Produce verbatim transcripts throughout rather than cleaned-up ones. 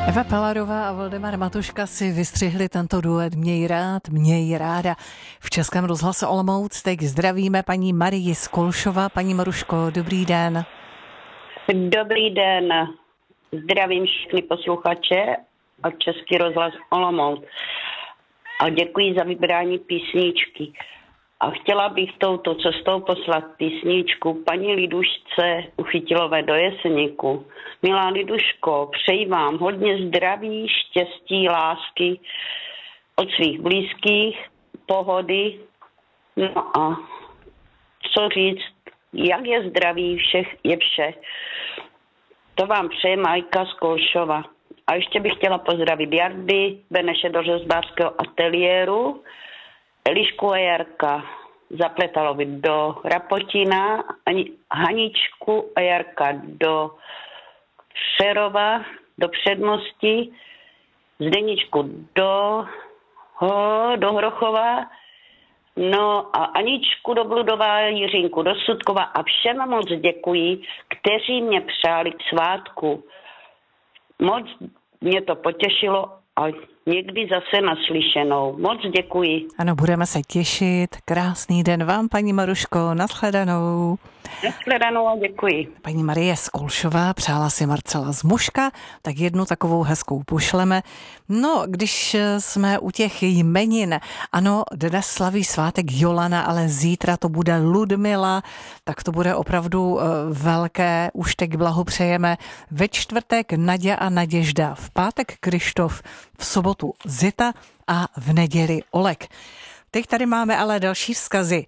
Eva Pelarová a Valdemar Matuška si vystřihli tento duet Měj rád, měj ráda. V Českém rozhlase Olomouc teď zdravíme paní Marii Skolšová. Paní Maruško, dobrý den. Dobrý den. Zdravím všechny posluchače a Český rozhlas Olomouc. A děkuji za vybrání písničky. A chtěla bych touto cestou poslat písničku paní Lidušce Uchytilové do Jeseníku. Milá Liduško, přeji vám hodně zdraví, štěstí, lásky od svých blízkých, pohody. No a co říct, jak je zdraví, všech je vše. To vám přeje Majka Skolšova. A ještě bych chtěla pozdravit Jardy Beneše do řezbářského ateliéru, Elišku a Jarka Zapletalovi do Rapotina, Haničku a Jarka do Přerova, do Předmosti, Zdeničku do, ho, do Hrochova, no a Aničku do Bludova, Jiřinku do Sudkova a všem moc děkuji, kteří mě přáli k svátku. Moc mě to potěšilo a někdy zase naslyšenou. Moc děkuji. Ano, budeme se těšit. Krásný den vám, paní Maruško. Nashledanou. Nashledanou a děkuji. Paní Marie Skolšová přála si Marcela z Muška, tak jednu takovou hezkou pošleme. No, když jsme u těch jmenin, ano, dnes slaví svátek Jolana, ale zítra to bude Ludmila, tak to bude opravdu velké. Už teď blahopřejeme. Ve čtvrtek Naděja a Naděžda, v pátek Krištof, v sobotu Zita a v neděli Olek. Teď tady máme ale další vzkazy.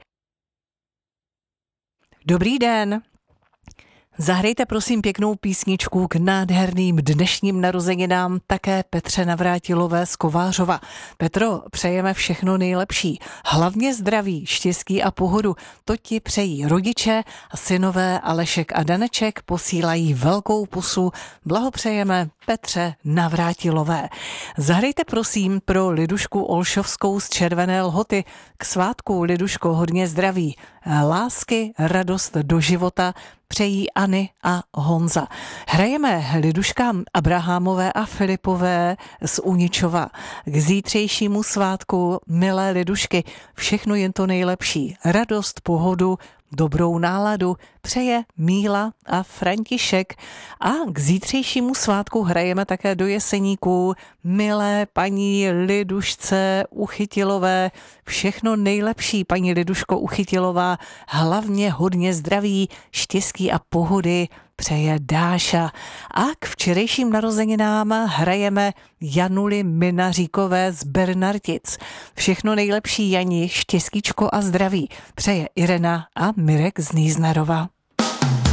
Dobrý den. Zahrajte prosím pěknou písničku k nádherným dnešním narozeninám také Petře Navrátilové z Kovářova. Petro, přejeme všechno nejlepší. Hlavně zdraví, štěstí a pohodu. To ti přejí rodiče a synové Alešek a Daneček posílají velkou pusu. Blahopřejeme Petře Navrátilové. Zahrajte prosím pro Lidušku Olšovskou z Červené Lhoty. K svátku, Liduško, hodně zdraví, lásky, radost do života přejí Anny a Honza. Hrajeme Liduškám Abrahamové a Filipové z Uničova. K zítřejšímu svátku, milé Lidušky, všechno jen to nejlepší. Radost, pohodu, dobrou náladu přeje Míla a František. A k zítřejšímu svátku hrajeme také do Jeseníku milé paní Lidušce Uchytilové. Všechno nejlepší, paní Liduško Uchytilová, hlavně hodně zdraví, štěstí a pohody přeje Dáša. A k včerejším narozeninám hrajeme Januli Minaříkové z Bernartic. Všechno nejlepší, Jani, štěstíčko a zdraví přeje Irena a Mirek z Nýznarova.